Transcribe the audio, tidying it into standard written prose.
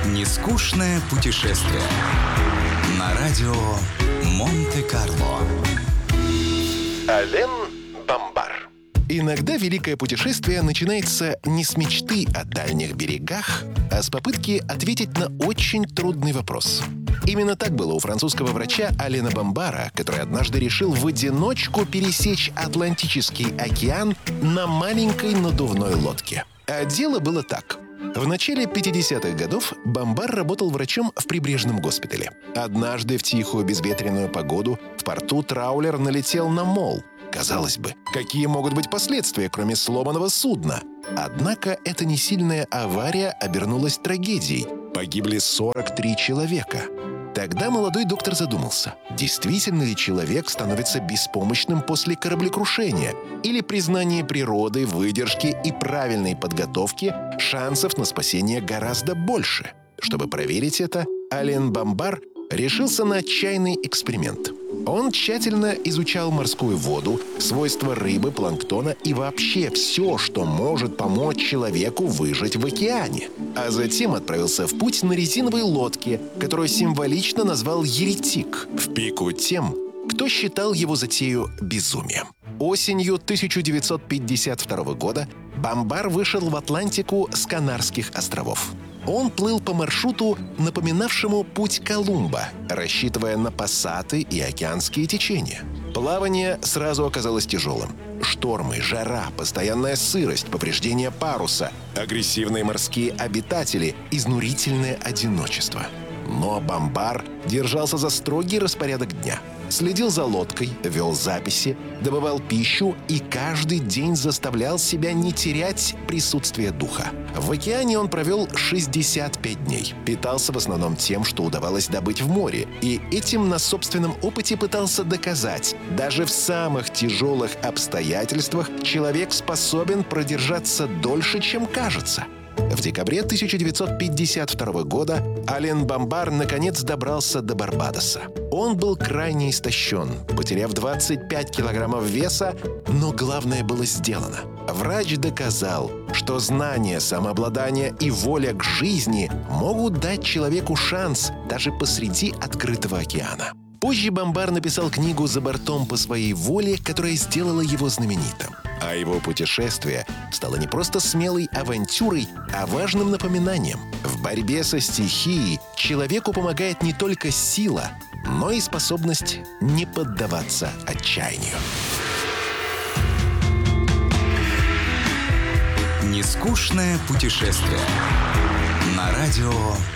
Нескучное путешествие на радио Монте-Карло. Ален Бамбар. Иногда великое путешествие начинается не с мечты о дальних берегах, а с попытки ответить на очень трудный вопрос. Именно так было у французского врача Алена Бамбара, который однажды решил в одиночку пересечь Атлантический океан на маленькой надувной лодке. А дело было так. В начале 50-х годов Бамбар работал врачом в прибрежном госпитале. Однажды в тихую безветренную погоду в порту траулер налетел на мол. Казалось бы, какие могут быть последствия, кроме сломанного судна? Однако эта несильная авария обернулась трагедией. Погибли 43 человека. Тогда молодой доктор задумался, действительно ли человек становится беспомощным после кораблекрушения, или признание природы, выдержки и правильной подготовки шансов на спасение гораздо больше. Чтобы проверить это, Ален Бамбар решился на отчаянный эксперимент. Он тщательно изучал морскую воду, свойства рыбы, планктона и вообще все, что может помочь человеку выжить в океане. А затем отправился в путь на резиновой лодке, которую символично назвал «Еретик», в пику тем, кто считал его затею безумием. Осенью 1952 года Бамбар вышел в Атлантику с Канарских островов. Он плыл по маршруту, напоминавшему путь Колумба, рассчитывая на пассаты и океанские течения. Плавание сразу оказалось тяжелым. Штормы, жара, постоянная сырость, повреждения паруса, агрессивные морские обитатели, изнурительное одиночество. Но Бамбар держался за строгий распорядок дня. Следил за лодкой, вел записи, добывал пищу и каждый день заставлял себя не терять присутствие духа. В океане он провел 65 дней. Питался в основном тем, что удавалось добыть в море. И этим на собственном опыте пытался доказать. Даже в самых тяжелых обстоятельствах человек способен продержаться дольше, чем кажется. В декабре 1952 года Ален Бамбар наконец добрался до Барбадоса. Он был крайне истощен, потеряв 25 килограммов веса, но главное было сделано. Врач доказал, что знание, самообладание и воля к жизни могут дать человеку шанс даже посреди открытого океана. Позже Бамбар написал книгу «За бортом по своей воле», которая сделала его знаменитым. А его путешествие стало не просто смелой авантюрой, а важным напоминанием. В борьбе со стихией человеку помогает не только сила, но и способность не поддаваться отчаянию. Нескучное путешествие на радио